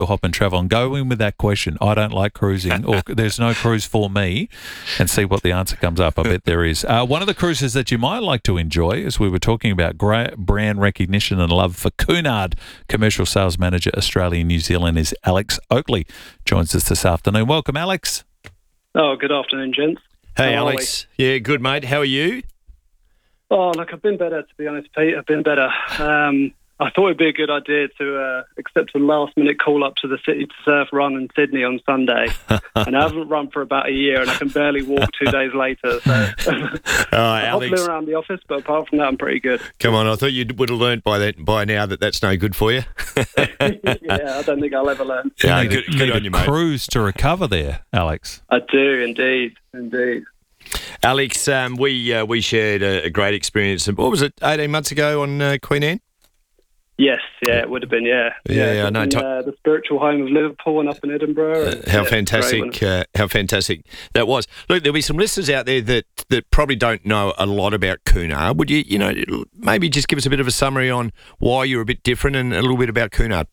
hop and travel and go in with that question, I don't like cruising, or there's no cruise for me, and see what the answer comes up. I bet there is. One of the cruises that you might like to enjoy, as we were talking about brand recognition and love for Cunard, Commercial Sales Manager, Australia and New Zealand, is Alex Oakley. Joins us this afternoon. Welcome, Alex. Oh, good afternoon, gents. Hey, Alex. Yeah, good, mate. How are you? Oh, look, I've been better, to be honest, Pete. I've been better. I thought it'd be a good idea to accept a last-minute call-up to the City to Surf run in Sydney on Sunday. And I haven't run for about a year, and I can barely walk 2 days later. So I'm hobbling around the office, but apart from that, I'm pretty good. Come on, I thought you would have learnt by now that that's no good for you. Yeah, I don't think I'll ever learn. Yeah, good on you, mate. Cruise to recover there, Alex. I do, indeed. Alex, we shared a great experience. What was it, 18 months ago on Queen Anne? Yes, yeah, it would have been, yeah. Yeah, I know. The spiritual home of Liverpool and up in Edinburgh. How fantastic that was. Look, there'll be some listeners out there that probably don't know a lot about Cunard. Would you maybe just give us a bit of a summary on why you're a bit different and a little bit about Cunard?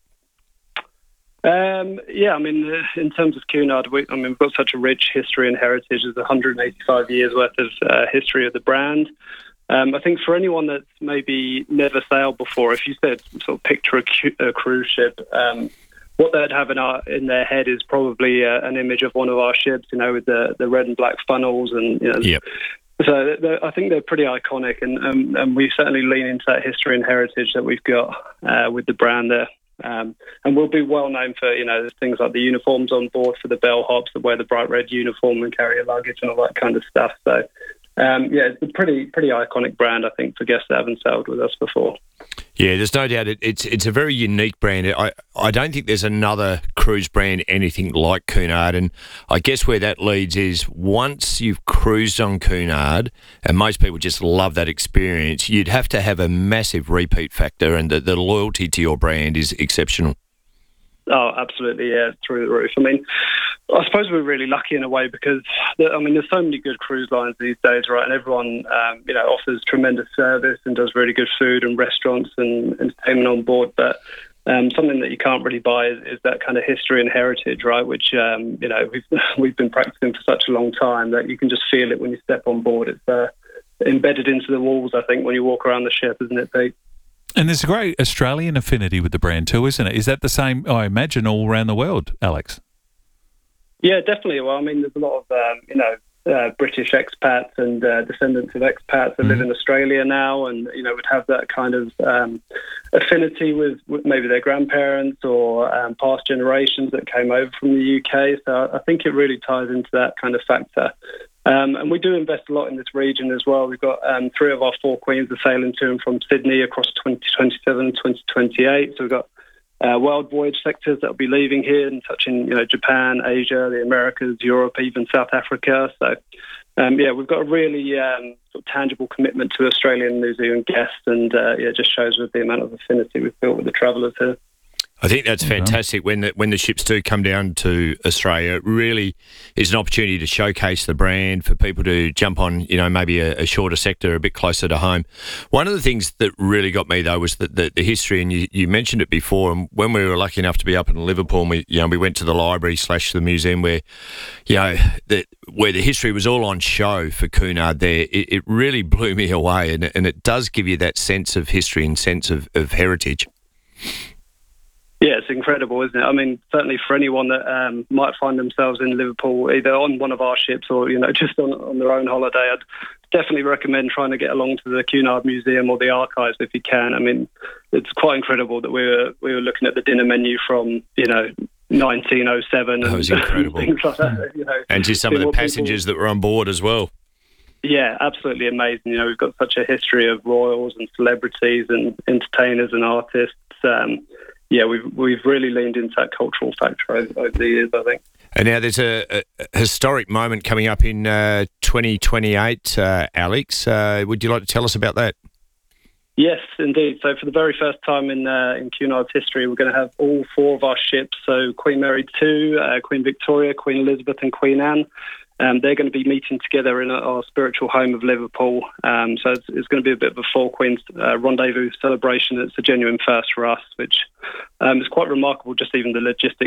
Yeah, I mean, in terms of Cunard, we've got such a rich history and heritage. There's 185 years worth of history of the brand. I think for anyone that's maybe never sailed before, if you said sort of picture a cruise ship, what they'd have in their head is probably an image of one of our ships, with the red and black funnels and. Yep. So I think they're pretty iconic, and we certainly lean into that history and heritage that we've got with the brand there. And we'll be well known for things like the uniforms on board for the bellhops that wear the bright red uniform and carry your luggage and all that kind of stuff. So. It's a pretty iconic brand, I think, for guests that haven't sailed with us before. Yeah, there's no doubt it's a very unique brand. I don't think there's another cruise brand anything like Cunard, and I guess where that leads is once you've cruised on Cunard, and most people just love that experience, you'd have to have a massive repeat factor, and the loyalty to your brand is exceptional. Oh, absolutely, yeah, through the roof. I mean, I suppose we're really lucky in a way because, there's so many good cruise lines these days, right? And everyone, offers tremendous service and does really good food and restaurants and entertainment on board. But something that you can't really buy is that kind of history and heritage, right? Which, we've been practicing for such a long time that you can just feel it when you step on board. It's embedded into the walls, I think, when you walk around the ship, isn't it, Pete? And there's a great Australian affinity with the brand too, isn't it? Is that the same, I imagine, all around the world, Alex? Yeah, definitely. Well, there's a lot of, British expats and descendants of expats that live in Australia now and, would have that kind of affinity with maybe their grandparents or past generations that came over from the UK. So I think it really ties into that kind of factor. And we do invest a lot in this region as well. We've got 3 of our 4 queens are sailing to and from Sydney across 2027 and 2028. So we've got world voyage sectors that will be leaving here and touching, Japan, Asia, the Americas, Europe, even South Africa. So, we've got a really sort of tangible commitment to Australian and New Zealand guests, and it just shows with the amount of affinity we've built with the travellers here. I think that's fantastic when the ships do come down to Australia. It really is an opportunity to showcase the brand for people to jump on, maybe a shorter sector, a bit closer to home. One of the things that really got me, though, was the history, and you mentioned it before. And when we were lucky enough to be up in Liverpool, we went to the library / the museum where, where the history was all on show for Cunard there. It really blew me away, and it does give you that sense of history and sense of heritage. Yeah, it's incredible, isn't it? Certainly for anyone that might find themselves in Liverpool, either on one of our ships or, just on their own holiday, I'd definitely recommend trying to get along to the Cunard Museum or the archives if you can. It's quite incredible that we were looking at the dinner menu from, 1907 that was incredible. Things like that. And just some of the passengers that were on board as well. Yeah, absolutely amazing. We've got such a history of royals and celebrities and entertainers and artists. We've really leaned into that cultural factor over the years, I think. And now there's a historic moment coming up in 2028, Alex. Would you like to tell us about that? Yes, indeed. So for the very first time in Cunard's history, we're going to have all 4 of our ships, so Queen Mary II, Queen Victoria, Queen Elizabeth and Queen Anne, They're going to be meeting together in our spiritual home of Liverpool. So it's going to be a bit of a Four Queens rendezvous celebration. It's a genuine first for us, which is quite remarkable, just even the logistics